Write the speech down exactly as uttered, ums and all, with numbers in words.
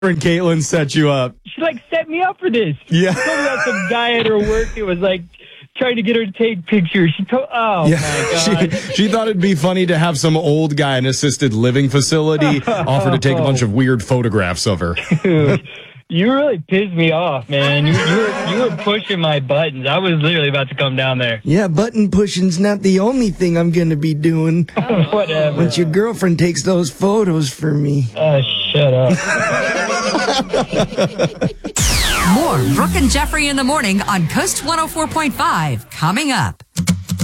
And Caitlin set you up. She like set me up for this. Yeah. She told me about some guy at her work. It was like trying to get her to take pictures. She told, oh Yeah. my God. She, she thought it'd be funny to have some old guy in an assisted living facility offer to take a bunch of weird photographs of her. Dude, you really pissed me off, man. You, you, were, you were pushing my buttons. I was literally about to come down there. Yeah, button pushing's not the only thing I'm going to be doing. Whatever. Once your girlfriend takes those photos for me. Oh, shut up. More Brooke and Jeffrey in the morning on Coast one oh four point five coming up.